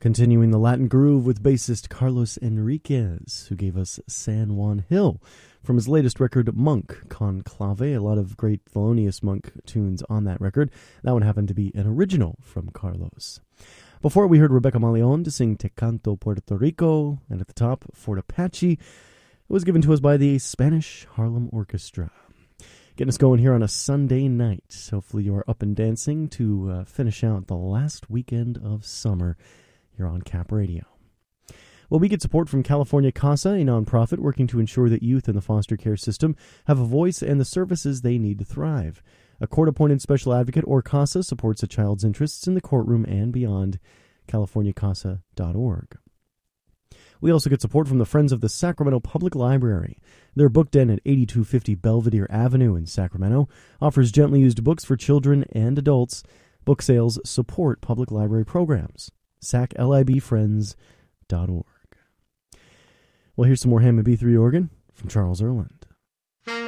Continuing the Latin groove with bassist Carlos Enriquez, who gave us San Juan Hill from his latest record, Monk Conclave. A lot of great Thelonious Monk tunes on that record. That one happened to be an original from Carlos. Before, we heard Rebecca Maleon to sing Te Canto Puerto Rico, and at the top, Fort Apache. It was given to us by the Spanish Harlem Orchestra. Getting us going here on a Sunday night. Hopefully you are up and dancing to finish out the last weekend of summer here on Cap Radio. Well, we get support from California CASA, a nonprofit working to ensure that youth in the foster care system have a voice and the services they need to thrive. A court-appointed special advocate, or CASA, supports a child's interests in the courtroom and beyond. CaliforniaCASA.org. We also get support from the Friends of the Sacramento Public Library. Their book den at 8250 Belvedere Avenue in Sacramento offers gently used books for children and adults. Book sales support public library programs. SacLIBFriends.org. Well, here's some more Hammond B3 organ from Charles Earland.